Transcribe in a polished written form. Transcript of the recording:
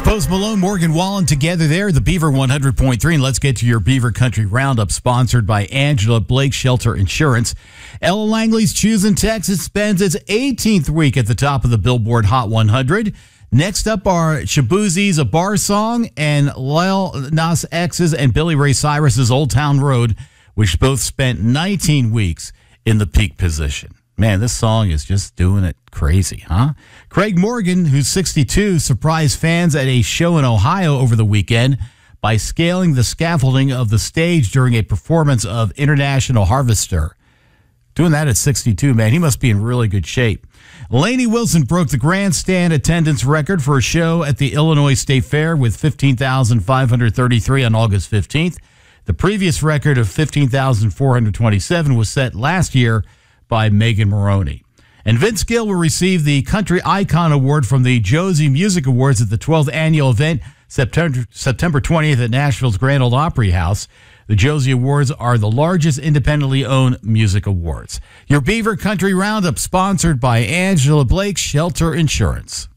Post Malone, Morgan Wallen together there, the Beaver 100.3. And let's get to your Beaver Country Roundup, sponsored by Angela Blake Shelter Insurance. Ella Langley's Choosing Texas spends its 18th week at the top of the Billboard Hot 100. Next up are Shaboozie's A Bar Song and Lil Nas X's and Billy Ray Cyrus's Old Town Road, which both spent 19 weeks in the peak position. Man, this song is just doing it crazy, huh? Craig Morgan, who's 62, surprised fans at a show in Ohio over the weekend by scaling the scaffolding of the stage during a performance of International Harvester. Doing that at 62, man, he must be in really good shape. Lainey Wilson broke the grandstand attendance record for a show at the Illinois State Fair with 15,533 on August 15th. The previous record of 15,427 was set last year by Megan Moroney. And Vince Gill will receive the Country Icon Award from the Josie Music Awards at the 12th annual event, September 20th at Nashville's Grand Ole Opry House. The Josie Awards are the largest independently owned music awards. Your Beaver Country Roundup, sponsored by Angela Blake Shelter Insurance.